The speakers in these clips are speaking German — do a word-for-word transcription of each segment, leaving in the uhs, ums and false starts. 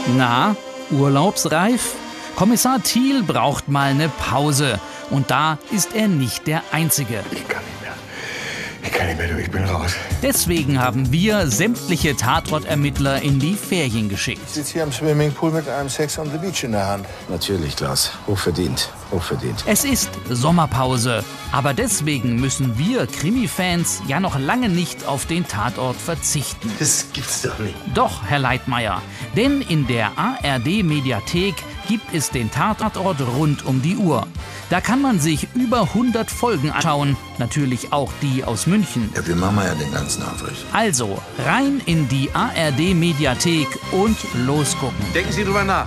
Na, urlaubsreif? Kommissar Thiel braucht mal eine Pause. Und da ist er nicht der Einzige. Ich kann nicht mehr. Ich kann nicht mehr, du, ich bin raus. Deswegen haben wir sämtliche Tatortermittler in die Ferien geschickt. Ich sitze hier am Swimmingpool mit einem Sex on the Beach in der Hand. Natürlich, Klaas. Hochverdient. Hochverdient. Es ist Sommerpause. Aber deswegen müssen wir Krimi-Fans ja noch lange nicht auf den Tatort verzichten. Das gibt's doch nicht. Doch, Herr Leitmayr. Denn in der A R D-Mediathek gibt es den Tatort rund um die Uhr. Da kann man sich über hundert Folgen anschauen, natürlich auch die aus München. Ja, wir machen ja den ganzen Aufriss. Also rein in die A R D-Mediathek und losgucken. Denken Sie drüber nach.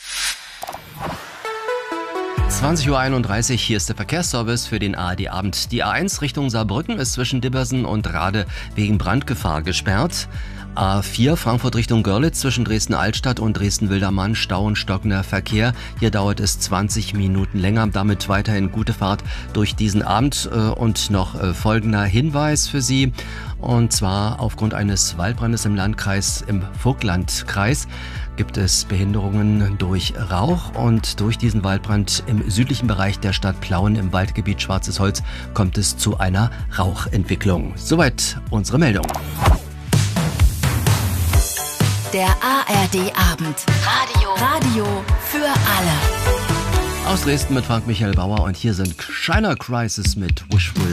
zwanzig Uhr einunddreißig, hier ist der Verkehrsservice für den A R D-Abend. Die A eins Richtung Saarbrücken ist zwischen Dibbersen und Rade wegen Brandgefahr gesperrt. A vier Frankfurt Richtung Görlitz zwischen Dresden-Altstadt und Dresden-Wildermann, Stau und stockender Verkehr. Hier dauert es zwanzig Minuten länger. Damit weiterhin gute Fahrt durch diesen Abend. Und noch folgender Hinweis für Sie. Und zwar aufgrund eines Waldbrandes im Landkreis, im Vogtlandkreis, gibt es Behinderungen durch Rauch. Und durch diesen Waldbrand im südlichen Bereich der Stadt Plauen im Waldgebiet Schwarzes Holz kommt es zu einer Rauchentwicklung. Soweit unsere Meldung. Der A R D-Abend. Radio. Radio für alle. Aus Dresden mit Frank Michael Bauer und hier sind China Crisis mit Wishful